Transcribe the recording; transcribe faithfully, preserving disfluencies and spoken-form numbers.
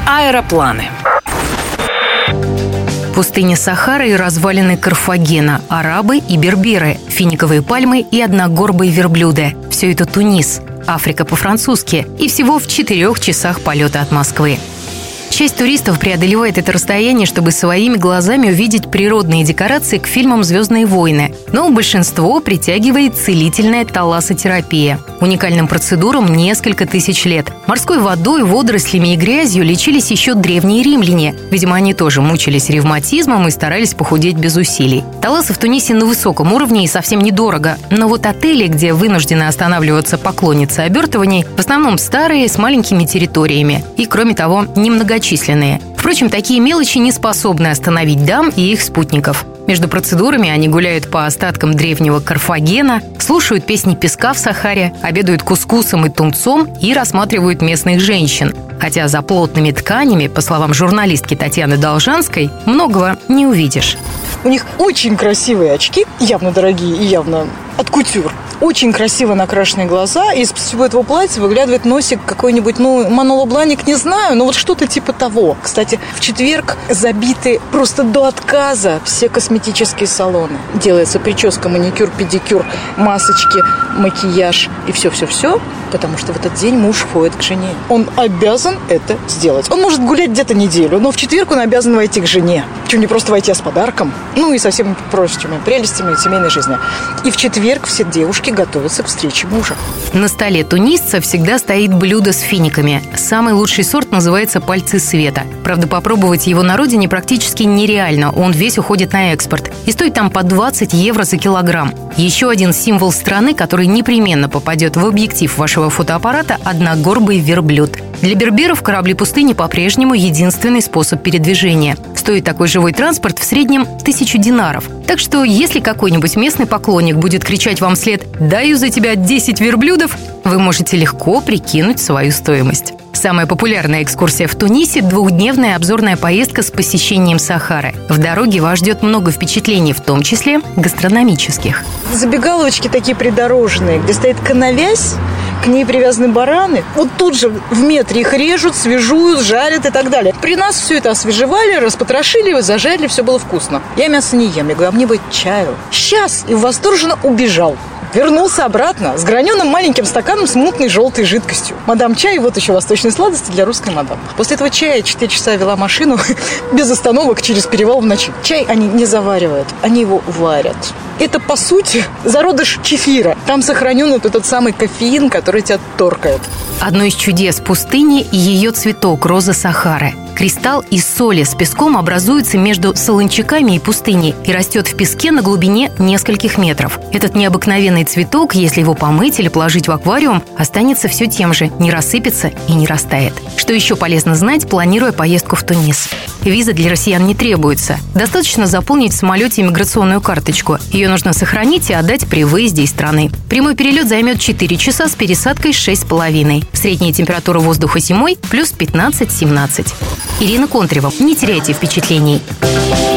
Аэропланы. Пустыня Сахара и развалины Карфагена, арабы и берберы, финиковые пальмы и одногорбые верблюды. Все это Тунис, Африка по-французски, и всего в четырех часах полета от Москвы. Часть туристов преодолевает это расстояние, чтобы своими глазами увидеть природные декорации к фильмам «Звездные войны». Но большинство притягивает целительная талассотерапия. Уникальным процедурам несколько тысяч лет. Морской водой, водорослями и грязью лечились еще древние римляне. Видимо, они тоже мучились ревматизмом и старались похудеть без усилий. Таласса в Тунисе на высоком уровне и совсем недорого. Но вот отели, где вынуждены останавливаться поклонницы обертываний, в основном старые, с маленькими территориями. И, кроме того, немногочисленные. Впрочем, такие мелочи не способны остановить дам и их спутников. Между процедурами они гуляют по остаткам древнего Карфагена, слушают песни песка в Сахаре, обедают кускусом и тунцом и рассматривают местных женщин. Хотя за плотными тканями, по словам журналистки Татьяны Должанской, многого не увидишь. У них очень красивые очки, явно дорогие и явно от кутюр. Очень красиво накрашенные глаза, и из всего этого платья выглядывает носик какой-нибудь, ну, Маноло Блahnik, не знаю, но вот что-то типа того. Кстати, в четверг забиты просто до отказа все косметические салоны. Делается прическа, маникюр, педикюр, масочки, макияж и все-все-все, потому что в этот день муж ходит к жене. Он обязан это сделать. Он может гулять где-то неделю, но в четверг он обязан войти к жене. Причем не просто войти, а с подарком. Ну и со всеми прочими прелестями семейной жизни. И в четверг все девушки готовятся к встрече мужа. На столе тунисца всегда стоит блюдо с финиками. Самый лучший сорт называется «Пальцы света». Правда, попробовать его на родине практически нереально. Он весь уходит на экспорт. И стоит там по двадцать евро за килограмм. Еще один символ страны, который непременно попадет в объектив вашего фотоаппарата – одногорбый верблюд. Для берберов корабли пустыни по-прежнему единственный способ передвижения. Стоит такой живой транспорт в среднем тысячу динаров. Так что, если какой-нибудь местный поклонник будет кричать вам вслед «даю за тебя десять верблюдов», вы можете легко прикинуть свою стоимость. Самая популярная экскурсия в Тунисе – двухдневная обзорная поездка с посещением Сахары. В дороге вас ждет много впечатлений, в том числе гастрономических. Забегаловочки такие придорожные, где стоит коновязь, к ней привязаны бараны. Вот тут же в метре их режут, свежуют, жарят и так далее. При нас все это освежевали, распотрошили, зажарили, все было вкусно. Я мясо не ем. Я говорю, а мне бы чаю. Сейчас. И восторженно убежал. Вернулся обратно с граненым маленьким стаканом с мутной желтой жидкостью. Мадам чай, вот еще восточные сладости для русской мадам. После этого чая четыре часа вела машину без остановок через перевал в ночи. Чай они не заваривают, они его варят. Это, по сути, зародыш кефира. Там сохранен вот этот самый кофеин, который тебя торкает. Одно из чудес пустыни – ее цветок – роза Сахары. Кристалл из соли с песком образуется между солончаками и пустыней и растет в песке на глубине нескольких метров. Этот необыкновенный цветок, если его помыть или положить в аквариум, останется все тем же, не рассыпется и не растает. Что еще полезно знать, планируя поездку в Тунис? Виза для россиян не требуется. Достаточно заполнить в самолете иммиграционную карточку. Ее нужно сохранить и отдать при выезде из страны. Прямой перелет займет четыре часа с пересадкой шесть с половиной. Средняя температура воздуха зимой – плюс пятнадцать-семнадцать. Ирина Контрева. Не теряйте впечатлений.